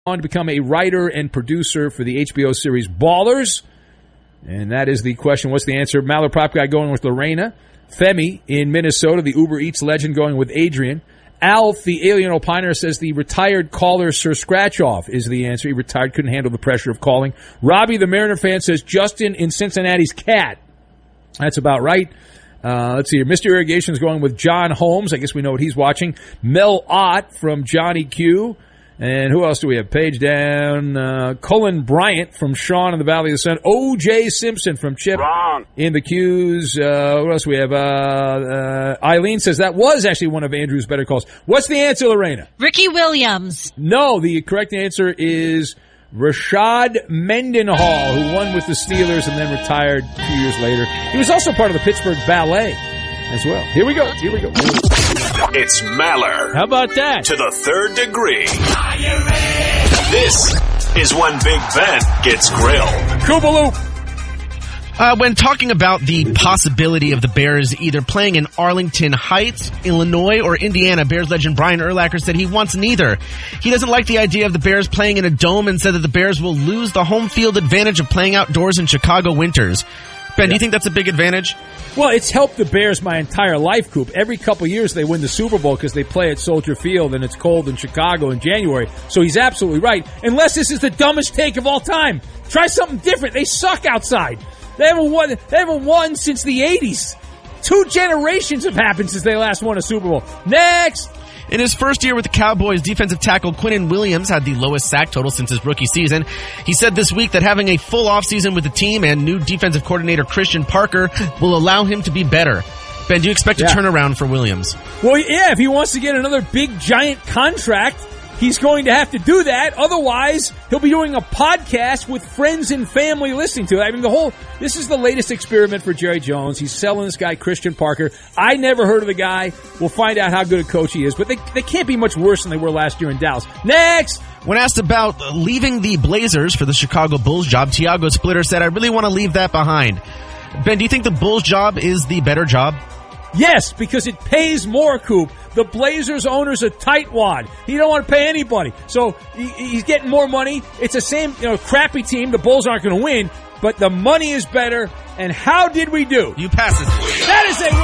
to become a writer and producer for the HBO series Ballers. And that is the question. What's the answer? Maller Prop Guy going with Lorena. Femi in Minnesota, the Uber Eats legend, going with Adrian. Alf, the alien opiner, says the retired caller Sir Scratch-Off is the answer. He retired, couldn't handle the pressure of calling. Robbie, the Mariner fan, says Justin in Cincinnati's cat. That's about right. Let's see here. Mr. Irrigation is going with John Holmes. I guess we know what he's watching. Mel Ott from Johnny Q. And who else do we have? Page down. Cullen Bryant from Sean in the Valley of the Sun. O.J. Simpson from Chip. Wrong. In the Q's. What else do we have? Eileen says that was actually one of Andrew's better calls. What's the answer, Lorena? Ricky Williams. No, the correct answer is Rashad Mendenhall, who won with the Steelers and then retired 2 years later. He was also part of the Pittsburgh Ballet as well. Here we go. It's Maller. How about that? To the third degree. This is when Big Ben gets grilled. Koopaloop. When talking about the possibility of the Bears either playing in Arlington Heights, Illinois, or Indiana, Bears legend Brian Urlacher said he wants neither. He doesn't like the idea of the Bears playing in a dome and said that the Bears will lose the home field advantage of playing outdoors in Chicago winters. Ben, do you think that's a big advantage? Well, it's helped the Bears my entire life, Coop. Every couple years they win the Super Bowl because they play at Soldier Field and it's cold in Chicago in January. So he's absolutely right. Unless this is the dumbest take of all time. Try something different. They suck outside. They haven't won since the 80s. 2 generations have happened since they last won a Super Bowl. Next! In his first year with the Cowboys, defensive tackle Quinnen Williams had the lowest sack total since his rookie season. He said this week that having a full offseason with the team and new defensive coordinator Christian Parker will allow him to be better. Ben, do you expect a turnaround for Williams? Well, yeah, if he wants to get another big, giant contract, he's going to have to do that. Otherwise, he'll be doing a podcast with friends and family listening to it. I mean, this is the latest experiment for Jerry Jones. He's selling this guy, Christian Parker. I never heard of the guy. We'll find out how good a coach he is. But they can't be much worse than they were last year in Dallas. Next! When asked about leaving the Blazers for the Chicago Bulls job, Tiago Splitter said, I really want to leave that behind. Ben, do you think the Bulls job is the better job? Yes, because it pays more, Coop. The Blazers owner's a tightwad. He don't want to pay anybody. So he's getting more money. It's the same, crappy team. The Bulls aren't going to win, but the money is better. And how did we do? You pass it. That is a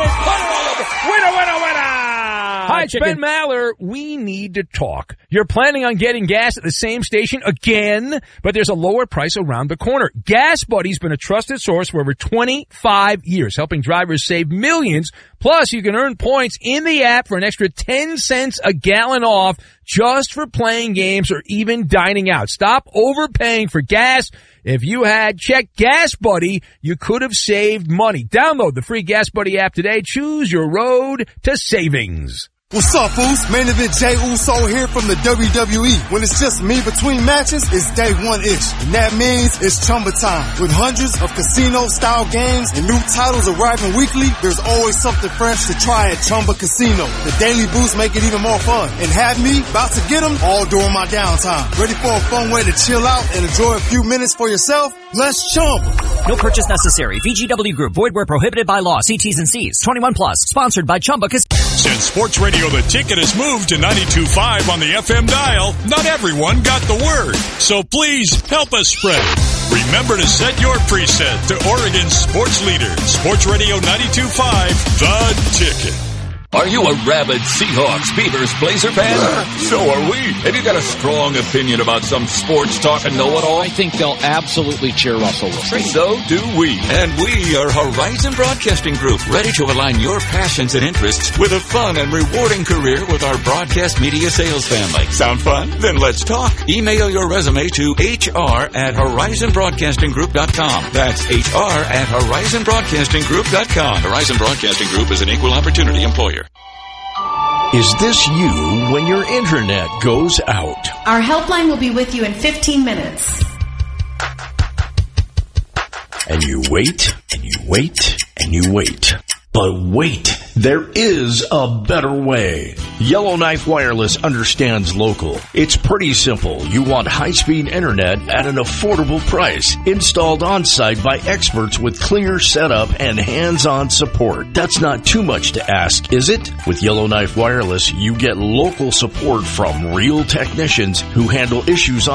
win. Winner. Hi, it's Ben Maller. We need to talk. You're planning on getting gas at the same station again, but there's a lower price around the corner. Gas Buddy's been a trusted source for over 25 years, helping drivers save millions. Plus, you can earn points in the app for an extra 10 cents a gallon off just for playing games or even dining out. Stop overpaying for gas. If you had checked Gas Buddy, you could have saved money. Download the free Gas Buddy app today. Choose your road to savings. What's up, fools? Main event Jey Uso here from the WWE. When it's just me between matches, it's day one-ish. And that means it's Chumba time. With hundreds of casino-style games and new titles arriving weekly, there's always something fresh to try at Chumba Casino. The daily boosts make it even more fun. And have me about to get them all during my downtime. Ready for a fun way to chill out and enjoy a few minutes for yourself? Let's Chumba. No purchase necessary. VGW Group. Void where prohibited by law. See T's and C's. 21 plus. Sponsored by Chumba Casino. Since Sports Radio The Ticket has moved to 92.5 on the FM dial, not everyone got the word. So please help us spread it. Remember to set your preset to Oregon's sports leader, Sports Radio 92.5, The Ticket. Are you a rabid Seahawks, Beavers, Blazer fan? So are we. Have you got a strong opinion about some sports talk and know-it-all? I think they'll absolutely cheer Russell Wilson. So do we. And we are Horizon Broadcasting Group, ready to align your passions and interests with a fun and rewarding career with our broadcast media sales family. Sound fun? Then let's talk. Email your resume to hr@horizonbroadcastinggroup.com. That's hr@horizonbroadcastinggroup.com. Horizon Broadcasting Group is an equal opportunity employer. Is this you when your internet goes out? Our helpline will be with you in 15 minutes. And you wait, and you wait, and you wait. But wait, there is a better way. Yellowknife Wireless understands local. It's pretty simple. You want high-speed internet at an affordable price, installed on-site by experts with clear setup and hands-on support. That's not too much to ask, is it? With Yellowknife Wireless, you get local support from real technicians who handle issues